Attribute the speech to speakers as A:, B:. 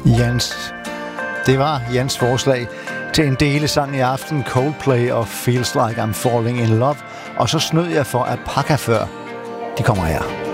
A: Det var Jans forslag til en delesang i aften, Coldplay og Feels Like I'm Falling in Love. Og så snød jeg for Apaka før. De kommer her.